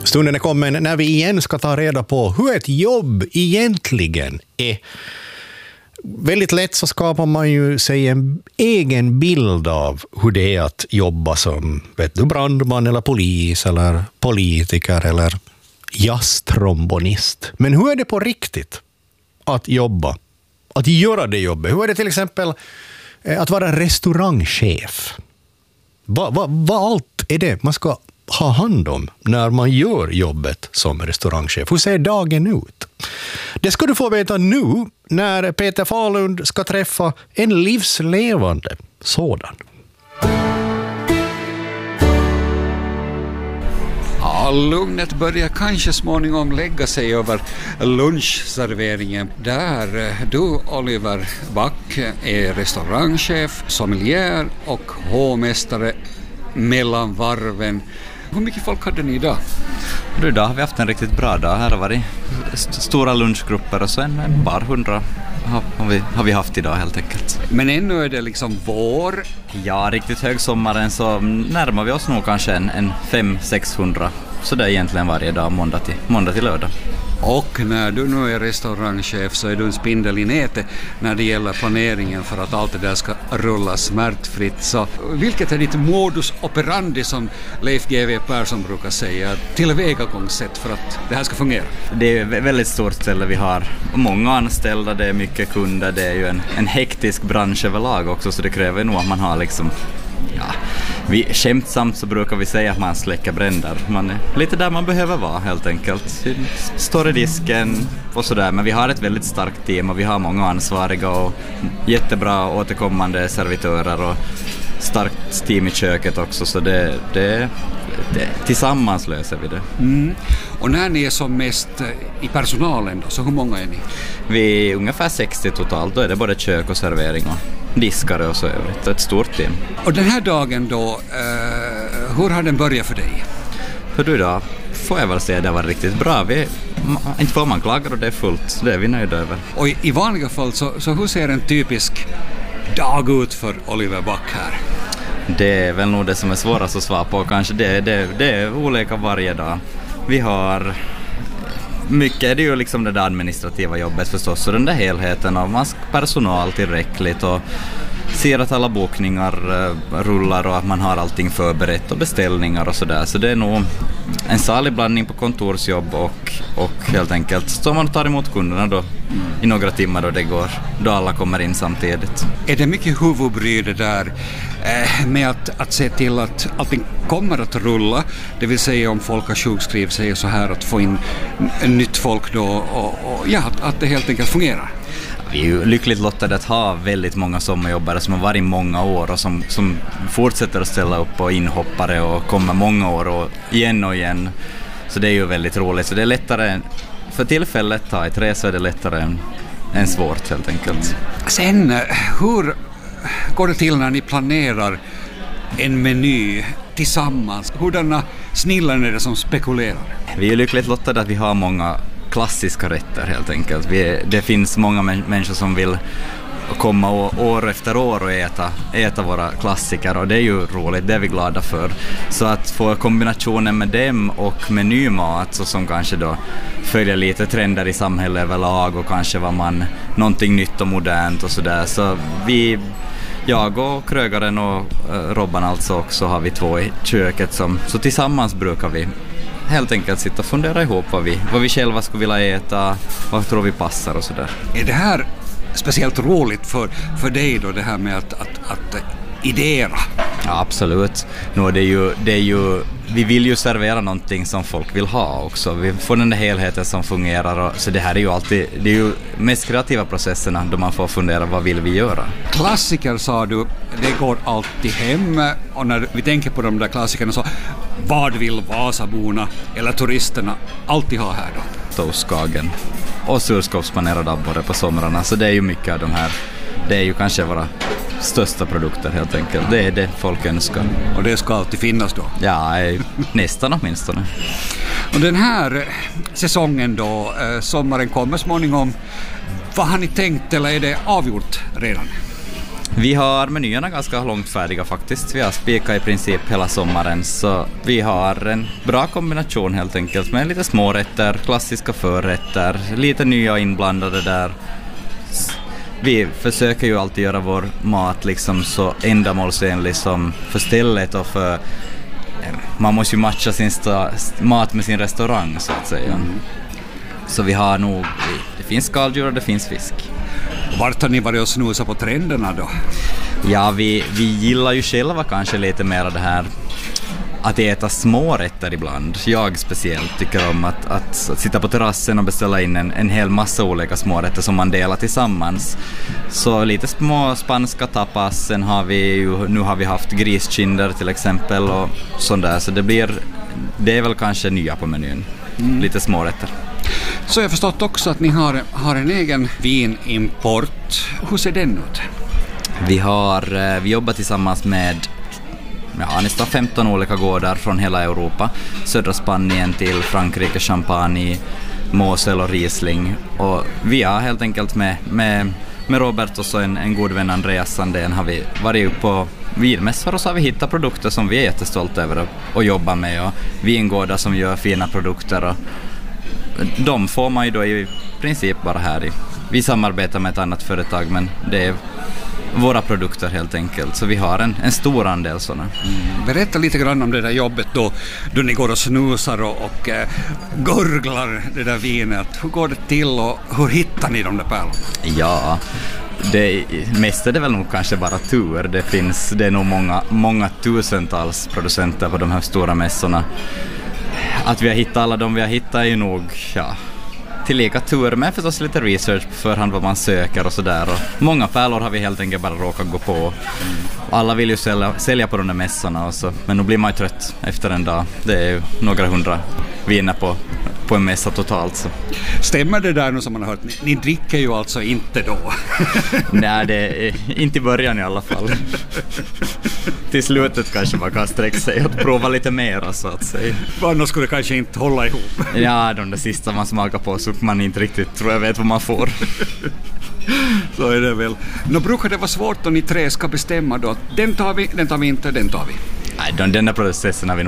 Stunden är kommen när vi igen ska ta reda på hur ett jobb egentligen är. Väldigt lätt så skapar man ju sig en egen bild av hur det är att jobba som brandman eller polis eller politiker eller jazztrombonist. Men hur är det på riktigt att jobba? Att göra det jobbet? Hur är det till exempel att vara restaurangchef? Vad allt är det man ska ha hand om när man gör jobbet som restaurangchef? Hur ser dagen ut? Det ska du få veta nu när Peter Falund ska träffa en livslevande sådan. Ja, lugnet börjar kanske småningom lägga sig över lunchserveringen. Där du, Oliver Back, är restaurangchef, sommelier och hovmästare mellan varven. Hur mycket folk hade ni idag? Idag har vi haft en riktigt bra dag. Här har varit stora lunchgrupper och så en par 100 har vi haft idag helt enkelt. Men ännu är det liksom vår. Ja, riktigt högsommaren så närmar vi oss nog kanske en 500-600. Så det är egentligen varje dag, måndag till lördag. Och när du nu är restaurangchef så är du en spindel i nätet när det gäller planeringen för att allt det där ska rulla smärtfritt. Så vilket är ditt modus operandi, som Leif GW Persson brukar säga, tillvägagångssätt för att det här ska fungera? Det är väldigt stort ställe vi har. Många anställda, det är mycket kunder, det är ju en hektisk bransch överlag också, så det kräver nog att man har liksom... Ja, vi skämtsamt så brukar vi säga att man släcker bränder. Man är lite där man behöver vara helt enkelt. Står i disken och sådär. Men vi har ett väldigt starkt team och vi har många ansvariga och jättebra återkommande servitörer och starkt team i köket också. Så det tillsammans löser vi det. Mm. Och när ni är som mest i personalen då, så hur många är ni? Vi är ungefär 60 totalt. Då är det både kök och servering och diskare och så övrigt. Ett stort team. Och den här dagen då, hur har den börjat för dig? För du då får jag väl säga att det var riktigt bra. Inte får man klagar och det är fullt. Det är vi nöjda över. Och i vanliga fall så hur ser en typisk dag ut för Oliver Back här? Det är väl nog det som är svårast att svara på kanske. Det är olika varje dag. Vi har mycket, det är ju liksom det där administrativa jobbet förstås, och den där helheten av personal tillräckligt och ser att alla bokningar rullar och att man har allting förberett och beställningar och sådär. Så det är nog en salig blandning på kontorsjobb och helt enkelt står man och tar emot kunderna då i några timmar då det går, då alla kommer in samtidigt. Är det mycket huvudbry det där med att se till att allting kommer att rulla, det vill säga om folk har sjukskrivit sig så här, att få in nytt folk då och ja, att det helt enkelt fungerar? Vi är ju lyckligt lottade att ha väldigt många sommarjobbare som har varit många år och som fortsätter att ställa upp och inhoppare och kommer många år och igen. Så det är ju väldigt roligt. Så det är lättare, för tillfället ta i trä så är det lättare än svårt helt enkelt. Sen, hur går det till när ni planerar en meny tillsammans? Hurdana snillen är det som spekulerar? Vi är lyckligt lottade att vi har många klassiska rätter helt enkelt. Det finns många människor som vill komma år efter år och äta våra klassiker, och det är ju roligt, det är vi glada för. Så att få kombinationen med dem och med ny mat så som kanske då följer lite trender i samhället överlag och kanske någonting nytt och modernt och sådär. Så jag och krögaren och Robban alltså också har vi två i köket så tillsammans brukar vi helt enkelt sitta och fundera ihop vad vi själva skulle vilja äta, vad tror vi passar och sådär. Är det här speciellt roligt för dig då, det här med att idéera? Ja, absolut. Det är ju, vi vill ju servera någonting som folk vill ha också. Vi får den där helheten som fungerar. Så det här är ju alltid, det är ju mest kreativa processerna då man får fundera vad vill vi göra. Klassiker sa du, det går alltid hem. Och när vi tänker på de där klassikerna så vad vill Vasaborna eller turisterna alltid ha här då? Toastkagen och surskåpspanerad abborre på somrarna. Så det är ju mycket av de här. Det är ju kanske våra största produkter helt enkelt. Det är det folk önskar. Och det ska alltid finnas då? Ja, nästan åtminstone. Och den här säsongen då, sommaren kommer småningom. Vad har ni tänkt, eller är det avgjort redan? Vi har menyerna ganska långt färdiga faktiskt. Vi har spikat i princip hela sommaren, så vi har en bra kombination helt enkelt med lite smårätter, klassiska förrätter, lite nya inblandade där. Vi försöker ju alltid göra vår mat liksom så ändamålsenlig som för stället och för... Man måste ju matcha sin mat med sin restaurang så att säga. Så vi har nog... Det finns skaldjur och det finns fisk. Vart har ni varit och snusat på trenderna då? Ja, vi gillar ju själva kanske lite mer det här att äta små rätter ibland. Jag speciellt tycker om att sitta på terrassen och beställa in en hel massa olika smårätter som man delar tillsammans. Så lite små spanska tapas, sen har vi nu har vi haft griskinder till exempel och sånt där. Så det är väl kanske nya på menyn. Lite smårätter. Så jag har förstått också att ni har en egen vinimport. Hur ser den ut? Vi jobbar tillsammans med nästan 15 olika gårdar från hela Europa. Södra Spanien till Frankrike, Champagne, Mosel och Riesling. Och vi har helt enkelt med Robert och så en god vän Andreas Sandén har vi varit på vinmässor och så har vi hittat produkter som vi är jättestolta över att jobba med och vingårdar som gör fina produkter och de får man ju då i princip bara här i. Vi samarbetar med ett annat företag men det är våra produkter helt enkelt. Så vi har en stor andel sådana. Berätta lite grann om det där jobbet då ni går och snusar och gurglar det där vinet. Hur går det till och hur hittar ni de där pärlorna? Ja, det mest är det väl nog kanske bara tur. Det är nog många tusentals producenter på de här stora mässorna. Att vi har hittat alla de vi har hittat är ju nog till lika tur med förstås lite research på förhand vad man söker och sådär. Och många pärlor har vi helt enkelt bara råkat gå på. Alla vill ju sälja på de där mässorna och så, men nu blir man ju trött efter en dag. Det är ju några hundra viner på en mässa totalt. Så. Stämmer det där nu som man har hört? Ni dricker ju alltså inte då? Nej, det är inte i början i alla fall. Till slutet kanske man kan sträcka sig och prova lite mer så att säga. Annars skulle det kanske inte hålla ihop. Ja, de där sista man smakar på så man inte riktigt tror jag vet vad man får. Så är det väl. Nå brukar det vara svårt om ni tre ska bestämma då. Den tar vi inte, den tar vi. Nej, den där processen har vi